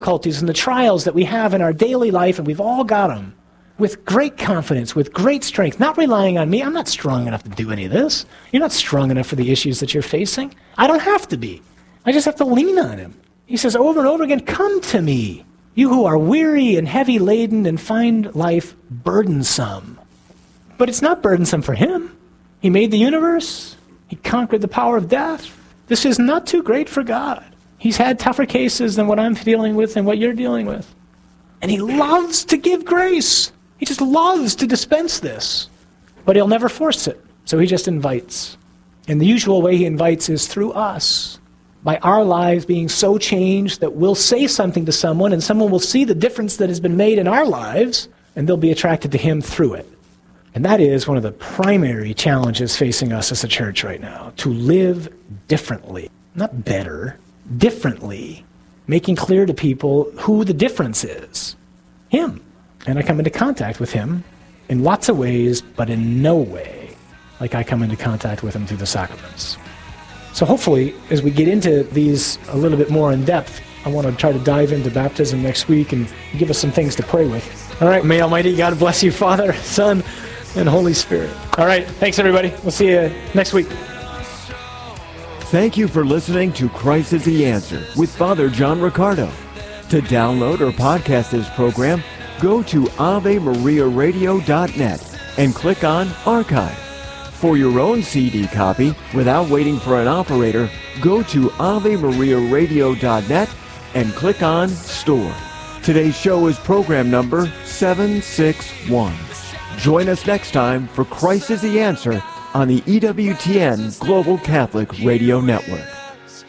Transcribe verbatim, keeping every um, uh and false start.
difficulties and the trials that we have in our daily life, and we've all got them, with great confidence, with great strength, not relying on me. I'm not strong enough to do any of this. You're not strong enough for the issues that you're facing. I don't have to be. I just have to lean on him. He says over and over again, come to me, you who are weary and heavy laden and find life burdensome. But it's not burdensome for him. He made the universe. He conquered the power of death. This is not too great for God. He's had tougher cases than what I'm dealing with and what you're dealing with. And he loves to give grace. He just loves to dispense this. But he'll never force it. So he just invites. And the usual way he invites is through us. By our lives being so changed that we'll say something to someone and someone will see the difference that has been made in our lives and they'll be attracted to him through it. And that is one of the primary challenges facing us as a church right now, to live differently, not better, differently, making clear to people who the difference is, him. And I come into contact with him in lots of ways, but in no way like I come into contact with him through the sacraments. So hopefully, as we get into these a little bit more in depth, I want to try to dive into baptism next week and give us some things to pray with. All right, may Almighty God bless you, Father, Son, and Holy Spirit. All right, thanks everybody. We'll see you next week. Thank you for listening to Christ is the Answer with Father John Riccardo. To download or podcast this program, go to ave maria radio dot net and click on Archive. For your own C D copy, without waiting for an operator, go to ave maria radio dot net and click on Store. Today's show is program number seven six one. Join us next time for Christ is the Answer on the E W T N Global Catholic Radio Network.